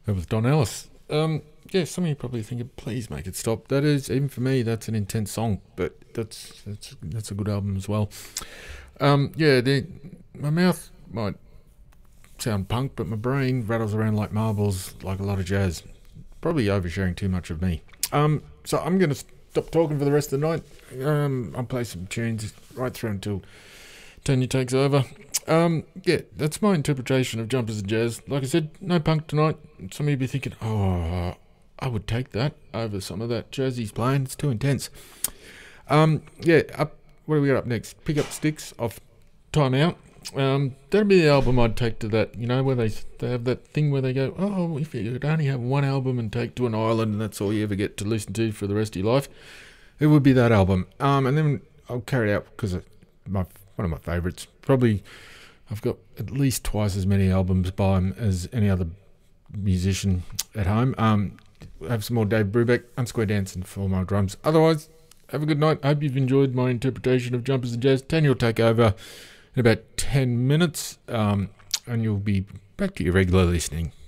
with Don Ellis. Yeah, some of you probably thinking, please make it stop. That is, even for me, that's an intense song, but that's a good album as well. Yeah, my mouth might sound punk, but my brain rattles around like marbles, like a lot of jazz. Probably oversharing too much of me. So I'm gonna stop talking for the rest of the night. I'll play some tunes right through until Tanya takes over. Yeah, that's my interpretation of Jumpers and Jazz. Like I said, no punk tonight. Some of you be thinking, oh, I would take that over some of that jazz he's playing. It's too intense. Yeah, what do we got up next? Pick Up Sticks off Time Out. That'd be the album I'd take to that, where they have that thing where they go, oh, if you could only have one album and take to an island and that's all you ever get to listen to for the rest of your life, it would be that album. And then I'll carry it out because one of my favourites. Probably I've got at least twice as many albums by him as any other musician at home. Have some more Dave Brubeck, Unsquare Dance and 4 Mile Drums. Otherwise, have a good night. Hope you've enjoyed my interpretation of Jumpers and Jazz. Tanya will take over in about 10 minutes, and you'll be back to your regular listening.